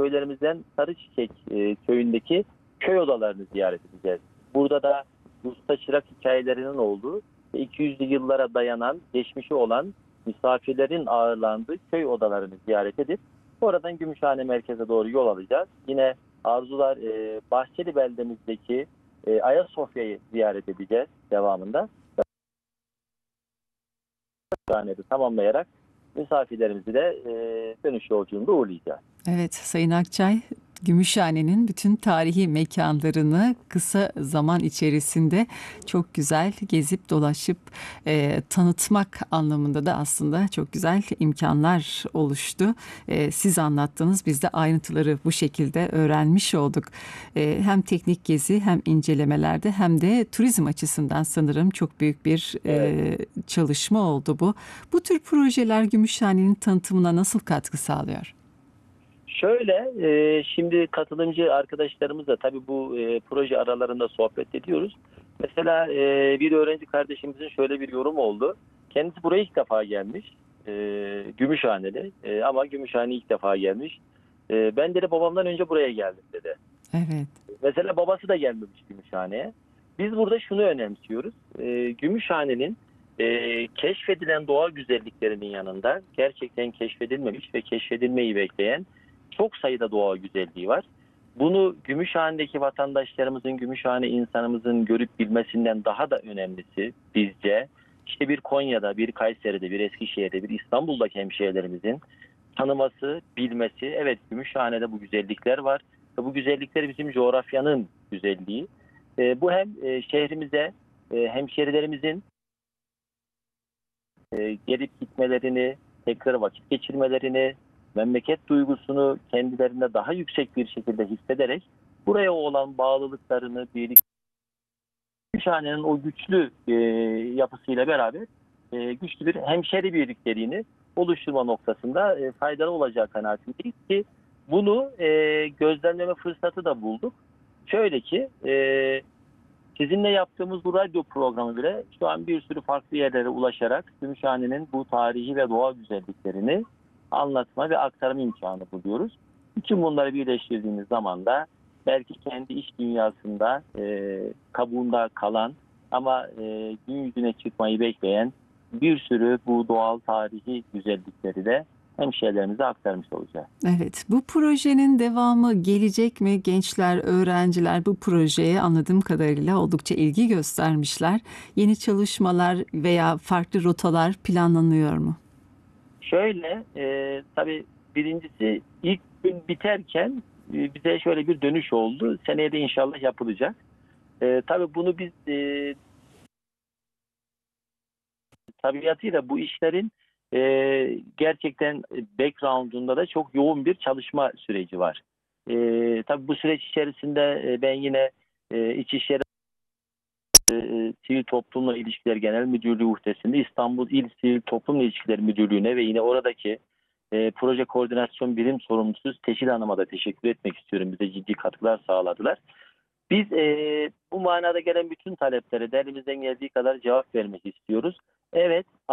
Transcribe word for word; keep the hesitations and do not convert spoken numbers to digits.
köylerimizden Sarıçiçek e, köyündeki köy odalarını ziyaret edeceğiz. Burada da usta çırak hikayelerinin olduğu ve iki yüzlü yıllara dayanan, geçmişi olan misafirlerin ağırlandığı köy odalarını ziyaret edip oradan Gümüşhane merkeze doğru yol alacağız. Yine arzular e, Bahçeli beldemizdeki e, Ayasofya'yı ziyaret edeceğiz devamında. Gümüşhane'de tamamlayarak misafirlerimizi de e, dönüş yolculuğunda uğurlayacağız. Evet, Sayın Akçay, Gümüşhane'nin bütün tarihi mekanlarını kısa zaman içerisinde çok güzel gezip dolaşıp e, tanıtmak anlamında da aslında çok güzel imkanlar oluştu. E, siz anlattınız, biz de ayrıntıları bu şekilde öğrenmiş olduk. E, hem teknik gezi hem incelemelerde hem de turizm açısından sanırım çok büyük bir e, Evet. çalışma oldu bu. Bu tür projeler Gümüşhane'nin tanıtımına nasıl katkı sağlıyor? Şöyle, e, şimdi katılımcı arkadaşlarımızla tabii bu e, proje aralarında sohbet ediyoruz. Mesela e, bir öğrenci kardeşimizin şöyle bir yorum oldu. Kendisi buraya ilk defa gelmiş. E, Gümüşhaneli. E, ama Gümüşhane ilk defa gelmiş. E, ben dedi babamdan önce buraya geldim dedi. Evet. Mesela babası da gelmemiş Gümüşhane'ye. Biz burada şunu önemsiyoruz. E, Gümüşhane'nin e, keşfedilen doğal güzelliklerinin yanında gerçekten keşfedilmemiş ve keşfedilmeyi bekleyen çok sayıda doğal güzelliği var. Bunu Gümüşhane'deki vatandaşlarımızın, Gümüşhane insanımızın görüp bilmesinden daha da önemlisi bizce işte bir Konya'da, bir Kayseri'de, bir Eskişehir'de, bir İstanbul'daki hemşehrilerimizin tanıması, bilmesi. Evet, Gümüşhane'de bu güzellikler var. Ve bu güzellikler bizim coğrafyanın güzelliği. E, bu hem e, şehrimize, e, hemşehrilerimizin e, gelip gitmelerini, tekrar vakit geçirmelerini, memleket duygusunu kendilerinde daha yüksek bir şekilde hissederek buraya olan bağlılıklarını, birlik, Gümüşhane'nin o güçlü e, yapısıyla beraber e, güçlü bir hemşeri birlikteliğini oluşturma noktasında e, faydalı olacağı kanaatindeyiz ki bunu e, gözlemleme fırsatı da bulduk. Şöyle ki e, sizinle yaptığımız bu radyo programı bile şu an bir sürü farklı yerlere ulaşarak Gümüşhane'nin bu tarihi ve doğal güzelliklerini anlatma ve aktarma imkanı buluyoruz. Bütün bunları birleştirdiğimiz zaman da belki kendi iş dünyasında e, kabuğunda kalan ama e, gün yüzüne çıkmayı bekleyen bir sürü bu doğal tarihi güzellikleri de hemşehrilerimize aktarmış olacağız. Evet, bu projenin devamı gelecek mi? Gençler, öğrenciler bu projeye anladığım kadarıyla oldukça ilgi göstermişler. Yeni çalışmalar veya farklı rotalar planlanıyor mu? Şöyle, e, tabii birincisi ilk gün biterken e, bize şöyle bir dönüş oldu. Seneye de inşallah yapılacak. E, tabii bunu biz e, tabiatıyla bu işlerin e, gerçekten background'unda da çok yoğun bir çalışma süreci var. E, tabii bu süreç içerisinde e, ben yine e, İçişleri e, Sivil Toplumla İlişkiler Genel Müdürlüğü uhdesinde İstanbul İl Sivil Toplum İlişkileri Müdürlüğü'ne ve yine oradaki e, proje koordinasyon birim sorumlusu Teşil Hanım'a da teşekkür etmek istiyorum. Bize ciddi katkılar sağladılar. Biz e, bu manada gelen bütün taleplere de elimizden geldiği kadar cevap vermek istiyoruz. Evet,